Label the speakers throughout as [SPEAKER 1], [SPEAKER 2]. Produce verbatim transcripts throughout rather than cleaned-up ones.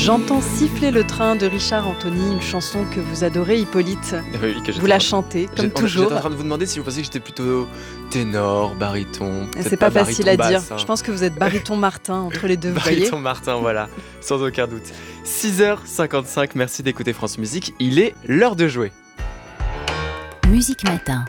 [SPEAKER 1] J'entends siffler le train de Richard Anthony, une chanson que vous adorez, Hippolyte.
[SPEAKER 2] Oui, que
[SPEAKER 1] vous la chantez, comme
[SPEAKER 2] J'ai-
[SPEAKER 1] toujours.
[SPEAKER 2] J'étais en train de vous demander si vous pensiez que j'étais plutôt ténor, baryton. peut-être
[SPEAKER 1] C'est pas, facile à
[SPEAKER 2] baryton
[SPEAKER 1] dire.
[SPEAKER 2] basse, hein.
[SPEAKER 1] Je pense que vous êtes baryton Martin, entre les deux, vous voyez.
[SPEAKER 2] Baryton Martin, voilà, sans aucun doute. six heures cinquante-cinq, merci d'écouter France Musique. Il est l'heure de jouer.
[SPEAKER 3] Musique Matin.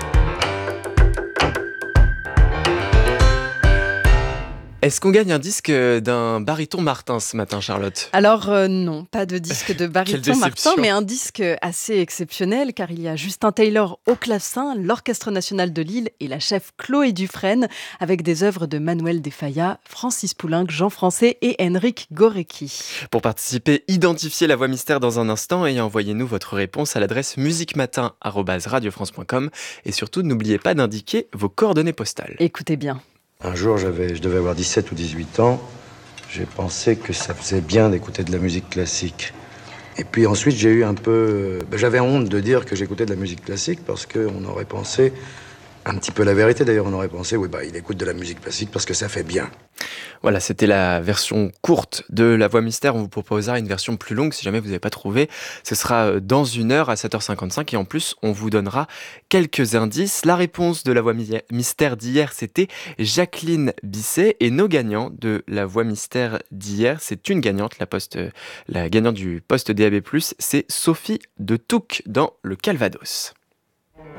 [SPEAKER 2] Est-ce qu'on gagne un disque d'un baryton Martin ce matin, Charlotte ?
[SPEAKER 1] Alors euh, non, pas de disque de
[SPEAKER 2] Quelle
[SPEAKER 1] baryton
[SPEAKER 2] déception.
[SPEAKER 1] Martin, mais un disque assez exceptionnel, car il y a Justin Taylor au clavecin, l'Orchestre National de Lille et la chef Chloé Dufresne, avec des œuvres de Manuel de Falla, Francis Poulenc, Jean Français et Henrik Gorecki.
[SPEAKER 2] Pour participer, identifiez la voix mystère dans un instant et envoyez-nous votre réponse à l'adresse musiquematin arobase radiofrance point com et surtout n'oubliez pas d'indiquer vos coordonnées postales.
[SPEAKER 1] Écoutez bien.
[SPEAKER 4] Un jour, j'avais, je devais avoir dix-sept ou dix-huit ans. J'ai pensé que ça faisait bien d'écouter de la musique classique. Et puis ensuite, j'ai eu un peu... Ben, j'avais honte de dire que j'écoutais de la musique classique parce qu'on aurait pensé, un petit peu la vérité d'ailleurs, on aurait pensé, oui, bah, il écoute de la musique classique parce que ça fait bien.
[SPEAKER 2] Voilà, c'était la version courte de La Voix Mystère. On vous proposera une version plus longue si jamais vous n'avez pas trouvé. Ce sera dans une heure à sept heures cinquante-cinq et en plus, on vous donnera quelques indices. La réponse de La Voix Mystère d'hier, c'était Jacqueline Bisset et nos gagnants de La Voix Mystère d'hier, c'est une gagnante, la, poste, la gagnante du poste D A B plus, c'est Sophie de Touques dans le Calvados.